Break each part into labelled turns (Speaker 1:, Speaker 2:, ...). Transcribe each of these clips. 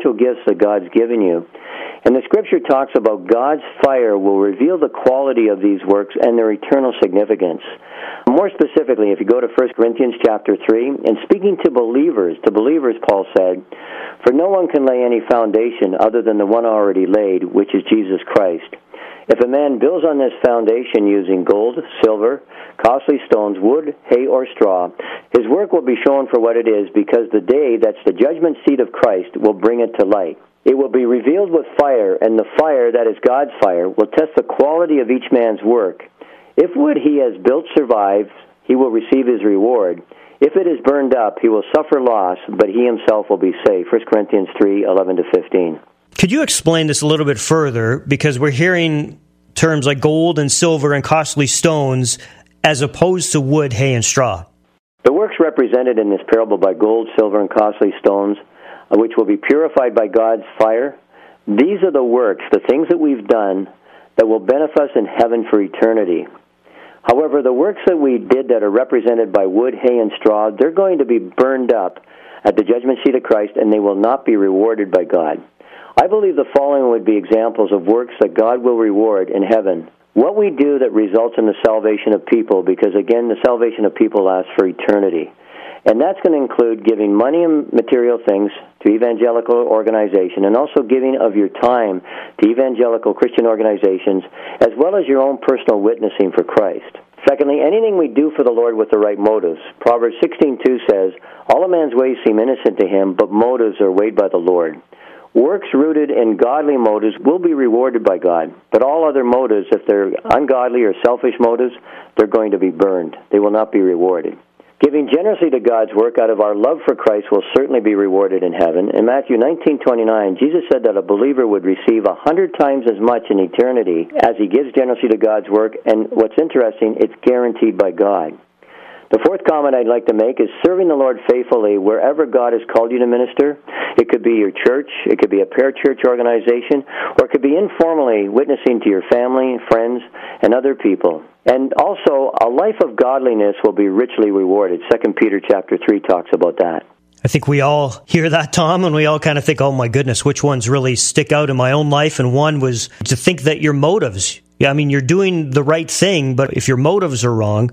Speaker 1: spiritual gifts that God's given you. And the Scripture talks about God's fire will reveal the quality of these works and their eternal significance. More specifically, if you go to 1 Corinthians chapter 3, and speaking to believers, Paul said, "For no one can lay any foundation other than the one already laid, which is Jesus Christ. If a man builds on this foundation using gold, silver, costly stones, wood, hay, or straw, his work will be shown for what it is, because the day, that's the judgment seat of Christ, will bring it to light. It will be revealed with fire, and the fire, that is God's fire, will test the quality of each man's work. If what he has built survives, he will receive his reward. If it is burned up, he will suffer loss, but he himself will be saved." 1 Corinthians 3:11-15.
Speaker 2: Could you explain this a little bit further? Because we're hearing terms like gold and silver and costly stones as opposed to wood, hay, and straw.
Speaker 1: The works represented in this parable by gold, silver, and costly stones, which will be purified by God's fire, these are the works, the things that we've done that will benefit us in heaven for eternity. However, the works that we did that are represented by wood, hay, and straw, they're going to be burned up at the judgment seat of Christ, and they will not be rewarded by God. I believe the following would be examples of works that God will reward in heaven. What we do that results in the salvation of people, because again, the salvation of people lasts for eternity. And that's going to include giving money and material things to evangelical organizations, and also giving of your time to evangelical Christian organizations, as well as your own personal witnessing for Christ. Secondly, anything we do for the Lord with the right motives. Proverbs 16:2 says, "All a man's ways seem innocent to him, but motives are weighed by the Lord." Works rooted in godly motives will be rewarded by God, but all other motives, if they're ungodly or selfish motives, they're going to be burned. They will not be rewarded. Giving generously to God's work out of our love for Christ will certainly be rewarded in heaven. In Matthew 19:29, Jesus said that a believer would receive 100 times as much in eternity as he gives generously to God's work, and what's interesting, it's guaranteed by God. The fourth comment I'd like to make is serving the Lord faithfully wherever God has called you to minister. It could be your church, it could be a parachurch organization, or it could be informally witnessing to your family, friends, and other people. And also, a life of godliness will be richly rewarded. 2 Peter chapter 3 talks about that.
Speaker 2: I think we all hear that, Tom, and we all kind of think, oh my goodness, which ones really stick out in my own life? And one was to think that your motives, you're doing the right thing, but if your motives are wrong,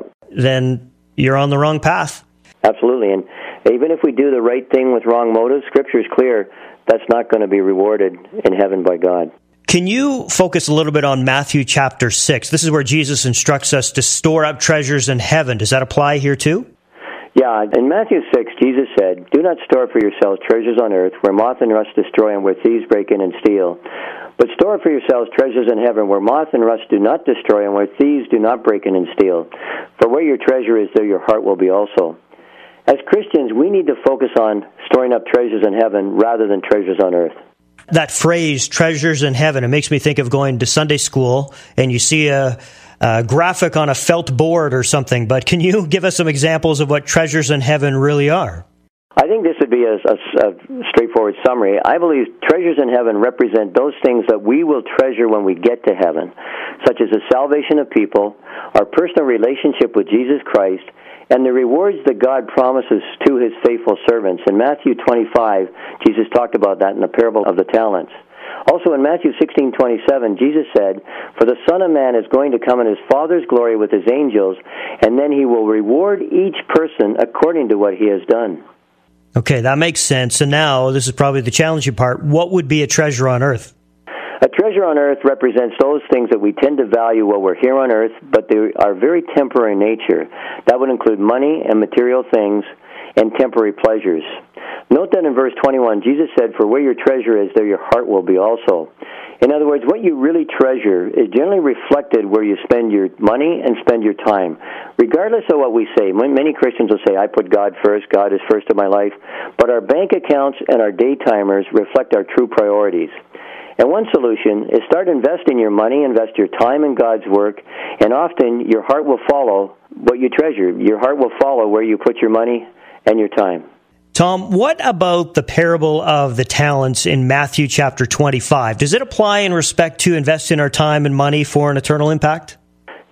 Speaker 2: then you're on the wrong path.
Speaker 1: Absolutely. And even if we do the right thing with wrong motives, Scripture is clear, that's not going to be rewarded in heaven by God.
Speaker 2: Can you focus a little bit on Matthew chapter 6? This is where Jesus instructs us to store up treasures in heaven. Does that apply here too?
Speaker 1: Yeah, in Matthew 6, Jesus said, "Do not store for yourselves treasures on earth, where moth and rust destroy and where thieves break in and steal. But store for yourselves treasures in heaven, where moth and rust do not destroy and where thieves do not break in and steal. For where your treasure is, there your heart will be also." As Christians, we need to focus on storing up treasures in heaven rather than treasures on earth.
Speaker 2: That phrase, treasures in heaven, it makes me think of going to Sunday school and you see a graphic on a felt board or something. But can you give us some examples of what treasures in heaven really are?
Speaker 1: I think this would be a straightforward summary. I believe treasures in heaven represent those things that we will treasure when we get to heaven, such as the salvation of people, our personal relationship with Jesus Christ, and the rewards that God promises to His faithful servants. In Matthew 25, Jesus talked about that in the parable of the talents. Also in Matthew 16:27, Jesus said, "For the Son of Man is going to come in His Father's glory with His angels, and then He will reward each person according to what he has done."
Speaker 2: Okay, that makes sense. And now, this is probably the challenging part. What would be a treasure on earth?
Speaker 1: A treasure on earth represents those things that we tend to value while we're here on earth, but they are very temporary in nature. That would include money and material things and temporary pleasures. Note that in verse 21, Jesus said, "For where your treasure is, there your heart will be also." In other words, what you really treasure is generally reflected where you spend your money and spend your time. Regardless of what we say, many Christians will say, "I put God first, God is first in my life," but our bank accounts and our day timers reflect our true priorities. And one solution is start investing your money, invest your time in God's work, and often your heart will follow what you treasure. Your heart will follow where you put your money and your time.
Speaker 2: Tom, what about the parable of the talents in Matthew chapter 25? Does it apply in respect to investing our time and money for an eternal impact?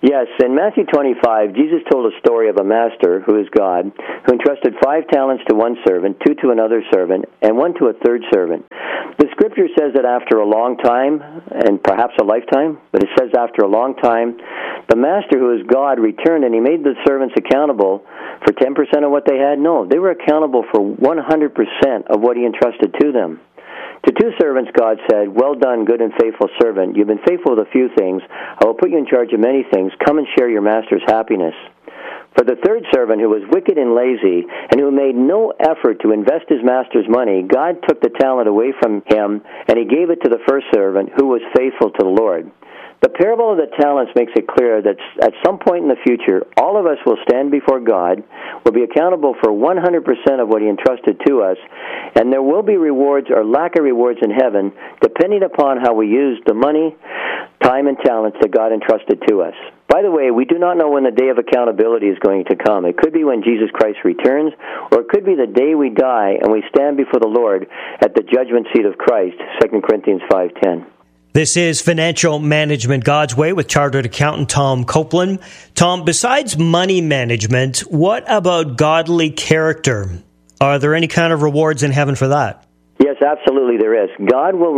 Speaker 1: Yes, in Matthew 25, Jesus told a story of a master, who is God, who entrusted 5 talents to one servant, 2 to another servant, and 1 to a third servant. The Scripture says that after a long time, and perhaps a lifetime, but it says after a long time, the master, who is God, returned, and he made the servants accountable for 10% of what they had. No, they were accountable for 100% of what he entrusted to them. To 2 servants, God said, "Well done, good and faithful servant. You've been faithful with a few things. I will put you in charge of many things. Come and share your master's happiness." For the third servant, who was wicked and lazy, and who made no effort to invest his master's money, God took the talent away from him, and he gave it to the first servant, who was faithful to the Lord. The parable of the talents makes it clear that at some point in the future, all of us will stand before God, will be accountable for 100% of what he entrusted to us, and there will be rewards or lack of rewards in heaven, depending upon how we use the money, time, and talents that God entrusted to us. By the way, we do not know when the day of accountability is going to come. It could be when Jesus Christ returns, or it could be the day we die and we stand before the Lord at the judgment seat of Christ, 2 Corinthians 5:10.
Speaker 2: This is Financial Management God's Way with Chartered Accountant Tom Copeland. Tom, besides money management, what about godly character? Are there any kind of rewards in heaven for that?
Speaker 1: Yes, absolutely there is. God will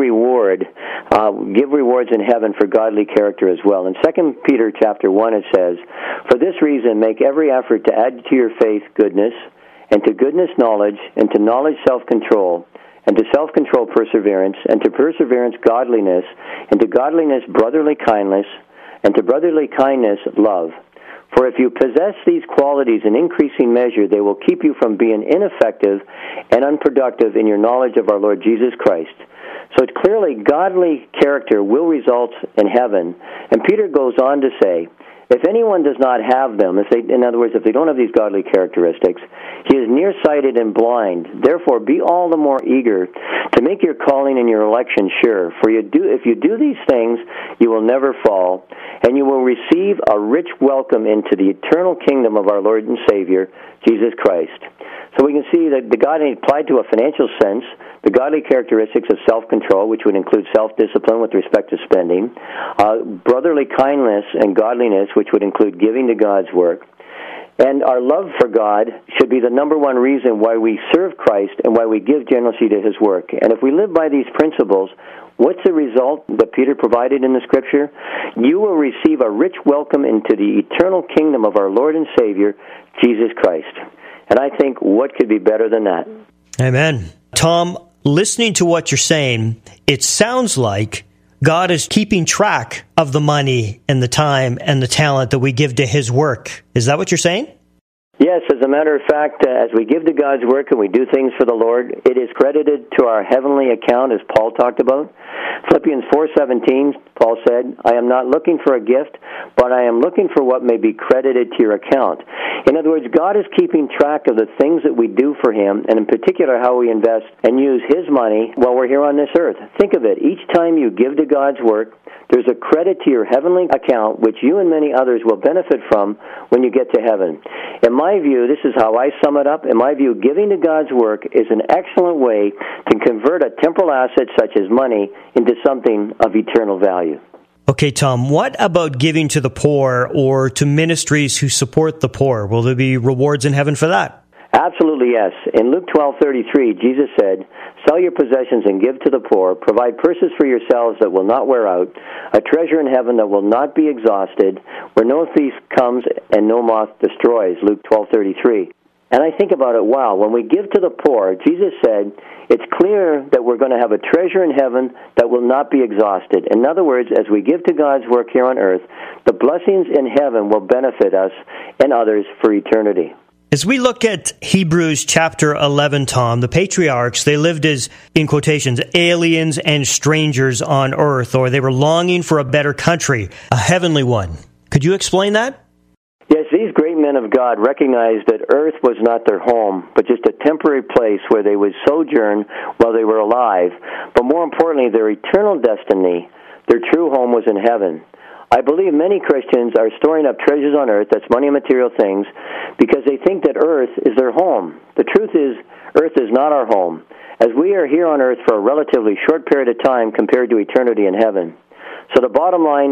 Speaker 1: give rewards in heaven for godly character as well. In 2 Peter chapter 1 it says, "For this reason make every effort to add to your faith goodness, and to goodness knowledge, and to knowledge self-control, and to self-control perseverance, and to perseverance godliness, and to godliness brotherly kindness, and to brotherly kindness love. For if you possess these qualities in increasing measure, they will keep you from being ineffective and unproductive in your knowledge of our Lord Jesus Christ." So it's clearly godly character will result in heaven. And Peter goes on to say, if anyone does not have them, in other words, if they don't have these godly characteristics, he is nearsighted and blind. Therefore, be all the more eager to make your calling and your election sure. For if you do these things, you will never fall, and you will receive a rich welcome into the eternal kingdom of our Lord and Savior, Jesus Christ. So we can see that the godly applied to a financial sense, the godly characteristics of self-control, which would include self-discipline with respect to spending, brotherly kindness and godliness, which would include giving to God's work, and our love for God should be the number one reason why we serve Christ and why we give generously to his work. And if we live by these principles, what's the result that Peter provided in the Scripture? You will receive a rich welcome into the eternal kingdom of our Lord and Savior, Jesus Christ. And I think, what could be better than that?
Speaker 2: Amen. Tom, listening to what you're saying, it sounds like God is keeping track of the money and the time and the talent that we give to his work. Is that what you're saying?
Speaker 1: Yes, as a matter of fact, as we give to God's work and we do things for the Lord, it is credited to our heavenly account, as Paul talked about. Philippians 4:17, Paul said, "I am not looking for a gift, but I am looking for what may be credited to your account." In other words, God is keeping track of the things that we do for him, and in particular how we invest and use his money while we're here on this earth. Think of it. Each time you give to God's work, there's a credit to your heavenly account, which you and many others will benefit from when you get to heaven. In my view, this is how I sum it up. In my view, giving to God's work is an excellent way to convert a temporal asset such as money into something of eternal value.
Speaker 2: Okay, Tom, what about giving to the poor or to ministries who support the poor? Will there be rewards in heaven for that?
Speaker 1: Absolutely, yes. In Luke 12:33, Jesus said, "Sell your possessions and give to the poor. Provide purses for yourselves that will not wear out, a treasure in heaven that will not be exhausted, where no thief comes and no moth destroys." Luke 12:33. And I think about it, wow, when we give to the poor, Jesus said, it's clear that we're going to have a treasure in heaven that will not be exhausted. In other words, as we give to God's work here on earth, the blessings in heaven will benefit us and others for eternity.
Speaker 2: As we look at Hebrews chapter 11, Tom, the patriarchs, they lived as, in quotations, aliens and strangers on earth, or they were longing for a better country, a heavenly one. Could you explain that?
Speaker 1: Yes, these great men of God recognized that earth was not their home, but just a temporary place where they would sojourn while they were alive. But more importantly, their eternal destiny, their true home, was in heaven. I believe many Christians are storing up treasures on earth, that's money and material things, because they think that earth is their home. The truth is, earth is not our home, as we are here on earth for a relatively short period of time compared to eternity in heaven. So the bottom line,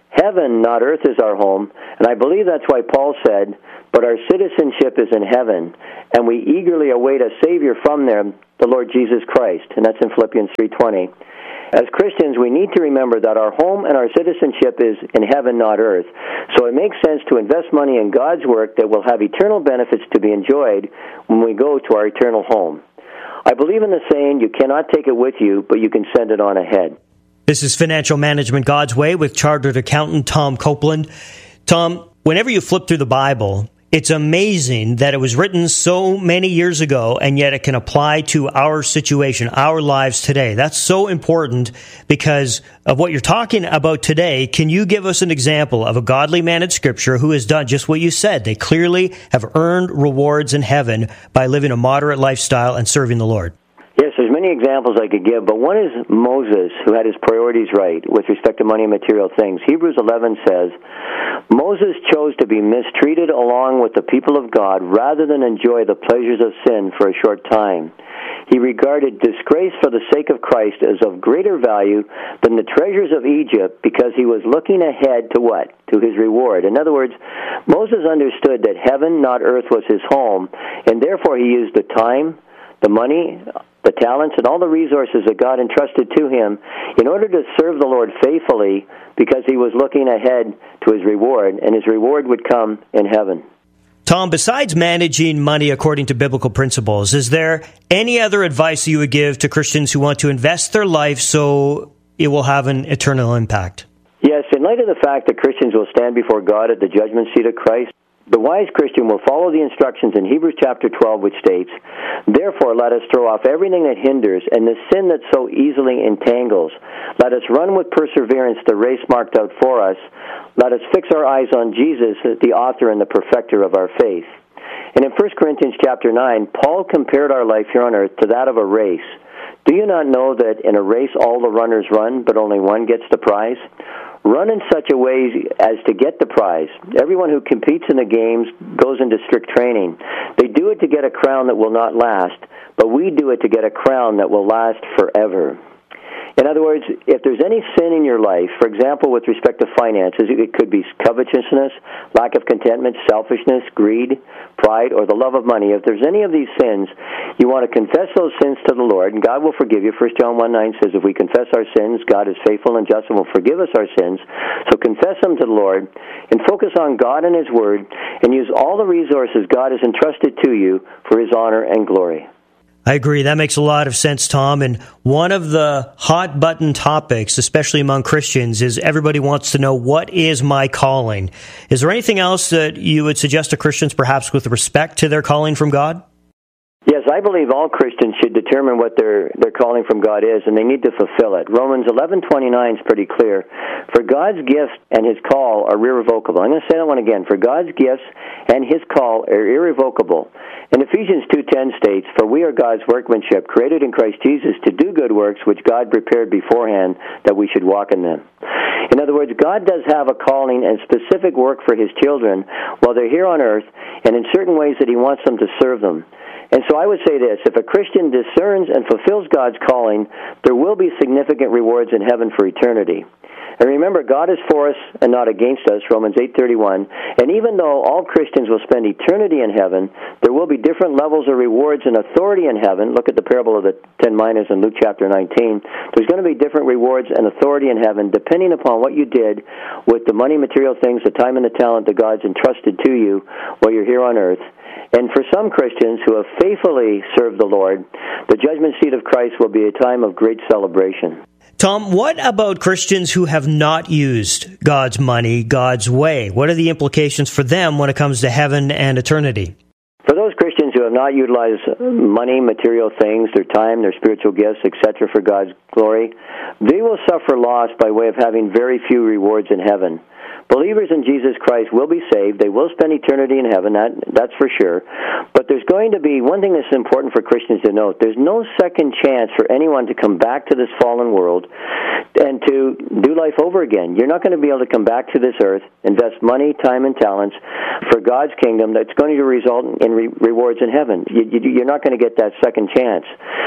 Speaker 1: Heaven, not earth, is our home, and I believe that's why Paul said, but our citizenship is in heaven, and we eagerly await a Savior from there, the Lord Jesus Christ, and that's in Philippians 3:20. As Christians, we need to remember that our home and our citizenship is in heaven, not earth. So it makes sense to invest money in God's work that will have eternal benefits to be enjoyed when we go to our eternal home. I believe in the saying, you cannot take it with you, but you can send it on ahead.
Speaker 2: This is Financial Management God's Way with Chartered Accountant Tom Copeland. Tom, whenever you flip through the Bible, it's amazing that it was written so many years ago, and yet it can apply to our situation, our lives today. That's so important because of what you're talking about today. Can you give us an example of a godly man in Scripture who has done just what you said? They clearly have earned rewards in heaven by living a moderate lifestyle and serving the Lord.
Speaker 1: Yes, there's many examples I could give, but one is Moses, who had his priorities right with respect to money and material things. Hebrews 11 says, Moses chose to be mistreated along with the people of God rather than enjoy the pleasures of sin for a short time. He regarded disgrace for the sake of Christ as of greater value than the treasures of Egypt because he was looking ahead to what? To his reward. In other words, Moses understood that heaven, not earth, was his home, and therefore he used the time, the money, the talents, and all the resources that God entrusted to him in order to serve the Lord faithfully because he was looking ahead to his reward, and his reward would come in heaven.
Speaker 2: Tom, besides managing money according to biblical principles, is there any other advice you would give to Christians who want to invest their life so it will have an eternal impact?
Speaker 1: Yes, in light of the fact that Christians will stand before God at the judgment seat of Christ, the wise Christian will follow the instructions in Hebrews chapter 12, which states, Therefore let us throw off everything that hinders and the sin that so easily entangles. Let us run with perseverance the race marked out for us. Let us fix our eyes on Jesus, the author and the perfecter of our faith. And in 1 Corinthians chapter 9, Paul compared our life here on earth to that of a race. Do you not know that in a race all the runners run, but only one gets the prize? Run in such a way as to get the prize. Everyone who competes in the games goes into strict training. They do it to get a crown that will not last, but we do it to get a crown that will last forever. In other words, if there's any sin in your life, for example, with respect to finances, it could be covetousness, lack of contentment, selfishness, greed, pride, or the love of money. If there's any of these sins, you want to confess those sins to the Lord, and God will forgive you. 1 John 1:9 says, if we confess our sins, God is faithful and just and will forgive us our sins. So confess them to the Lord, and focus on God and His Word, and use all the resources God has entrusted to you for His honor and glory.
Speaker 2: I agree. That makes a lot of sense, Tom. And one of the hot button topics, especially among Christians, is everybody wants to know, what is my calling? Is there anything else that you would suggest to Christians, perhaps with respect to their calling from God?
Speaker 1: Yes, I believe all Christians should determine what their calling from God is, and they need to fulfill it. Romans 11:29 is pretty clear. For God's gifts and His call are irrevocable. I'm going to say that one again. For God's gifts and His call are irrevocable. And Ephesians 2:10 states, For we are God's workmanship, created in Christ Jesus to do good works which God prepared beforehand that we should walk in them. In other words, God does have a calling and specific work for His children while they're here on earth, and in certain ways that He wants them to serve them. And so I would say this, if a Christian discerns and fulfills God's calling, there will be significant rewards in heaven for eternity. And remember, God is for us and not against us, Romans 8:31. And even though all Christians will spend eternity in heaven, there will be different levels of rewards and authority in heaven. Look at the parable of the 10 minas in Luke chapter 19. There's going to be different rewards and authority in heaven depending upon what you did with the money, material things, the time and the talent that God's entrusted to you while you're here on earth. And for some Christians who have faithfully served the Lord, the judgment seat of Christ will be a time of great celebration.
Speaker 2: Tom, what about Christians who have not used God's money God's way? What are the implications for them when it comes to heaven and eternity?
Speaker 1: For those Christians who have not utilized money, material things, their time, their spiritual gifts, etc., for God's glory, they will suffer loss by way of having very few rewards in heaven. Believers in Jesus Christ will be saved. They will spend eternity in heaven, that's for sure. But there's going to be one thing that's important for Christians to note. There's no second chance for anyone to come back to this fallen world and to do life over again. You're not going to be able to come back to this earth, invest money, time, and talents for God's kingdom that's going to result in rewards in heaven. You're not going to get that second chance.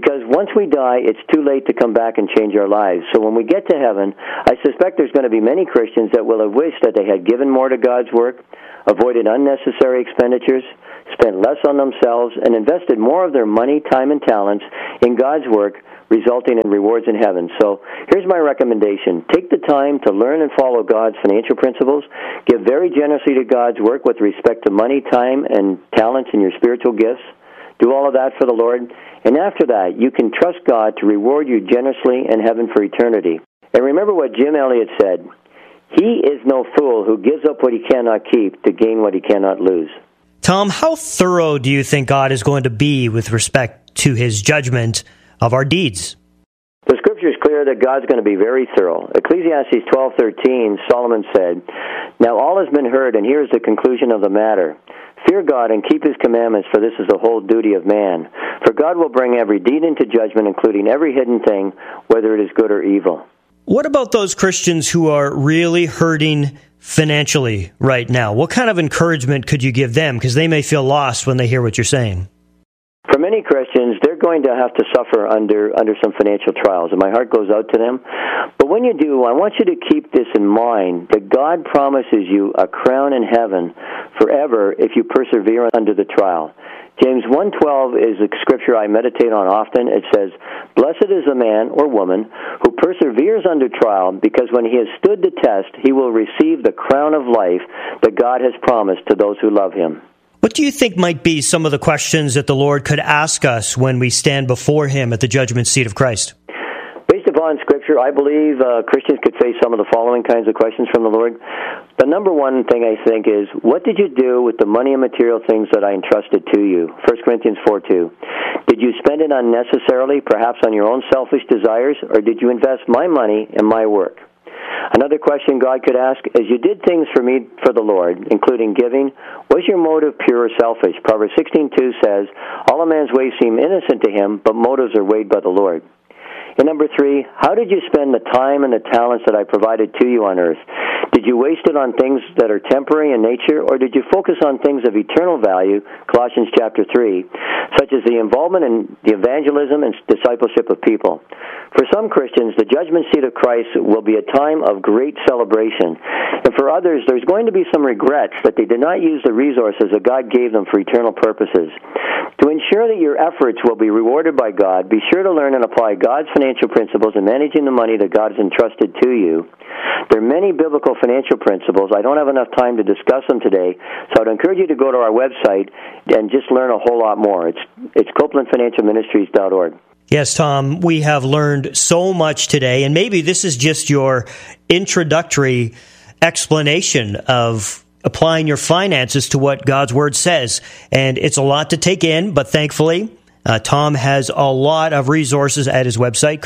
Speaker 1: Because once we die, it's too late to come back and change our lives. So when we get to heaven, I suspect there's going to be many Christians that will have wished that they had given more to God's work, avoided unnecessary expenditures, spent less on themselves, and invested more of their money, time, and talents in God's work, resulting in rewards in heaven. So here's my recommendation. Take the time to learn and follow God's financial principles. Give very generously to God's work with respect to money, time, and talents and your spiritual gifts. Do all of that for the Lord. And after that, you can trust God to reward you generously in heaven for eternity. And remember what Jim Elliot said, "He is no fool who gives up what he cannot keep to gain what he cannot lose."
Speaker 2: Tom, how thorough do you think God is going to be with respect to his judgment of our deeds?
Speaker 1: The Scripture is clear that God's going to be very thorough. Ecclesiastes 12:13, Solomon said, "Now all has been heard, and here is the conclusion of the matter. Fear God and keep his commandments, for this is the whole duty of man. For God will bring every deed into judgment, including every hidden thing, whether it is good or evil."
Speaker 2: What about those Christians who are really hurting financially right now? What kind of encouragement could you give them? Because they may feel lost when they hear what you're saying.
Speaker 1: For many Christians, they're going to have to suffer under some financial trials, and my heart goes out to them. But when you do, I want you to keep this in mind, that God promises you a crown in heaven forever if you persevere under the trial. James 1:12 is a scripture I meditate on often. It says, "Blessed is the man or woman who perseveres under trial, because when he has stood the test, he will receive the crown of life that God has promised to those who love him."
Speaker 2: What do you think might be some of the questions that the Lord could ask us when we stand before him at the judgment seat of Christ?
Speaker 1: Based upon Scripture, I believe Christians could face some of the following kinds of questions from the Lord. The number one thing I think is, what did you do with the money and material things that I entrusted to you? 1 Corinthians 4:2. Did you spend it unnecessarily, perhaps on your own selfish desires, or did you invest my money in my work? Another question God could ask, as you did things for me for the Lord, including giving, was your motive pure or selfish? Proverbs 16:2 says, "All a man's ways seem innocent to him, but motives are weighed by the Lord." And number 3, how did you spend the time and the talents that I provided to you on earth? Did you waste it on things that are temporary in nature, or did you focus on things of eternal value, Colossians chapter 3, such as the involvement in the evangelism and discipleship of people? For some Christians, the judgment seat of Christ will be a time of great celebration. And for others, there's going to be some regrets that they did not use the resources that God gave them for eternal purposes. To ensure that your efforts will be rewarded by God, be sure to learn and apply God's financial principles in managing the money that God has entrusted to you. There are many biblical financial principles. I don't have enough time to discuss them today, so I'd encourage you to go to our website and just learn a whole lot more. It's CopelandFinancialMinistries.org.
Speaker 2: Yes, Tom, we have learned so much today, and maybe this is just your introductory explanation of applying your finances to what God's Word says. And it's a lot to take in, but thankfully, Tom has a lot of resources at his website,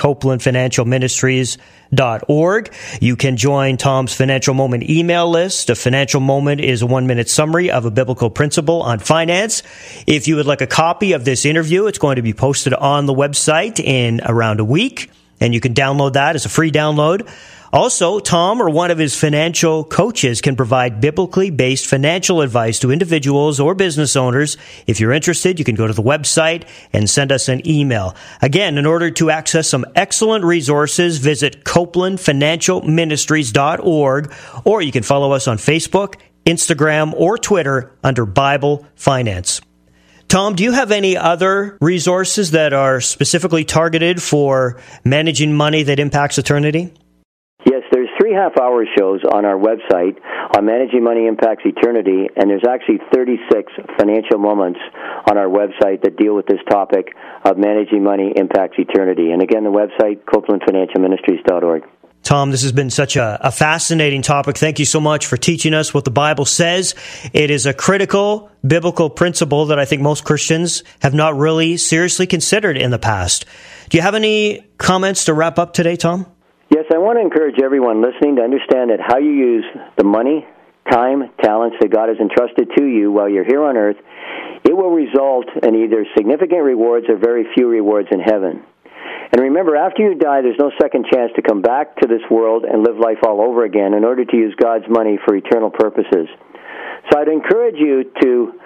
Speaker 2: CopelandFinancialMinistries.org. You can join Tom's Financial Moment email list. A Financial Moment is a 1-minute summary of a biblical principle on finance. If you would like a copy of this interview, it's going to be posted on the website in around a week, and you can download that as a free download. Also, Tom or one of his financial coaches can provide biblically based financial advice to individuals or business owners. If you're interested, you can go to the website and send us an email. Again, in order to access some excellent resources, visit CopelandFinancialMinistries.org, or you can follow us on Facebook, Instagram, or Twitter under Bible Finance. Tom, do you have any other resources that are specifically targeted for managing money that impacts eternity?
Speaker 1: Yes, there's 3 half-hour shows on our website on Managing Money Impacts Eternity, and there's actually 36 financial moments on our website that deal with this topic of Managing Money Impacts Eternity. And again, the website, CopelandFinancialMinistries.org.
Speaker 2: Tom, this has been such a fascinating topic. Thank you so much for teaching us what the Bible says. It is a critical biblical principle that I think most Christians have not really seriously considered in the past. Do you have any comments to wrap up today, Tom?
Speaker 1: Yes, I want to encourage everyone listening to understand that how you use the money, time, talents that God has entrusted to you while you're here on earth, it will result in either significant rewards or very few rewards in heaven. And remember, after you die, there's no second chance to come back to this world and live life all over again in order to use God's money for eternal purposes. So I'd encourage you to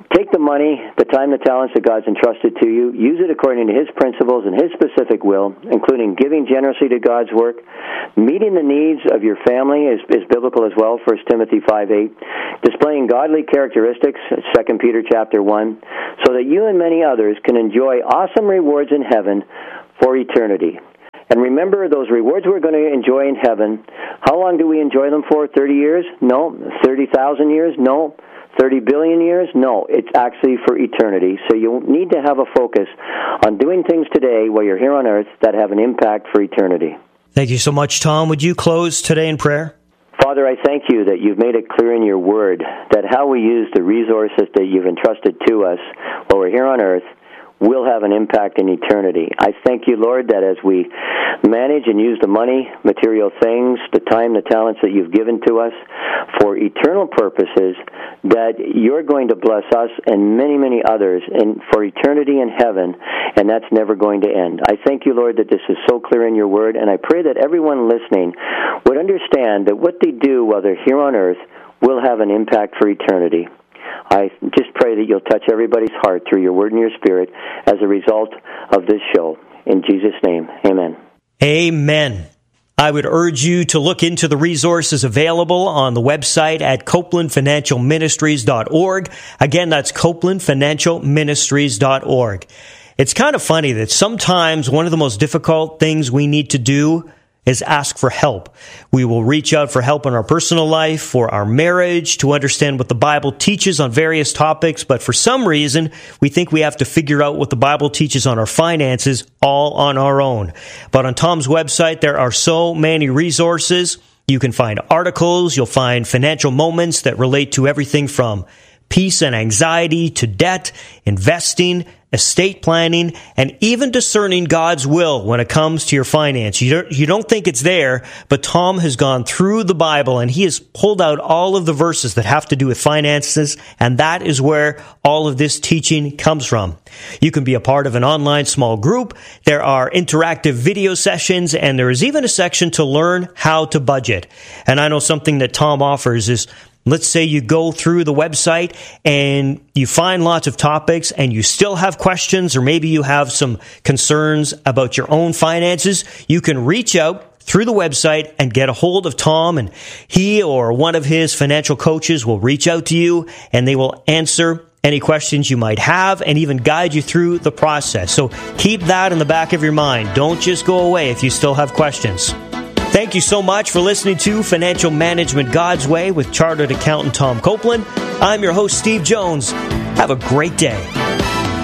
Speaker 1: Take the money, the time, the talents that God's entrusted to you, use it according to His principles and His specific will, including giving generously to God's work, meeting the needs of your family is biblical as well, 1 Timothy 5:8, displaying godly characteristics, 2 Peter chapter 1, so that you and many others can enjoy awesome rewards in heaven for eternity. And remember, those rewards we're going to enjoy in heaven, how long do we enjoy them for? 30 years? No. 30,000 years? No. 30 billion years? No. It's actually for eternity. So you need to have a focus on doing things today while you're here on earth that have an impact for eternity.
Speaker 2: Thank you so much, Tom. Would you close today in prayer?
Speaker 1: Father, I thank you that you've made it clear in your word that how we use the resources that you've entrusted to us while we're here on earth will have an impact in eternity. I thank you, Lord, that as we manage and use the money, material things, the time, the talents that you've given to us for eternal purposes, that you're going to bless us and many, many others for eternity in heaven, and that's never going to end. I thank you, Lord, that this is so clear in your word, and I pray that everyone listening would understand that what they do while they're here on earth will have an impact for eternity. I just pray that you'll touch everybody's heart through your word and your spirit as a result of this show. In Jesus' name, amen.
Speaker 2: Amen. I would urge you to look into the resources available on the website at CopelandFinancialMinistries.org. Again, that's CopelandFinancialMinistries.org. It's kind of funny that sometimes one of the most difficult things we need to do is ask for help. We will reach out for help in our personal life, for our marriage, to understand what the Bible teaches on various topics, but for some reason, we think we have to figure out what the Bible teaches on our finances all on our own. But on Tom's website, there are so many resources. You can find articles, you'll find financial moments that relate to everything from peace and anxiety to debt, investing, estate planning, and even discerning God's will when it comes to your finance. You don't think it's there, but Tom has gone through the Bible and he has pulled out all of the verses that have to do with finances, and that is where all of this teaching comes from. You can be a part of an online small group. There are interactive video sessions, and there is even a section to learn how to budget. And I know something that Tom offers is, let's say you go through the website and you find lots of topics and you still have questions, or maybe you have some concerns about your own finances. You can reach out through the website and get a hold of Tom, and he or one of his financial coaches will reach out to you and they will answer any questions you might have and even guide you through the process. So keep that in the back of your mind. Don't just go away if you still have questions. Thank you so much for listening to Financial Management God's Way with Chartered Accountant Tom Copeland. I'm your host, Steve Jones. Have a great day.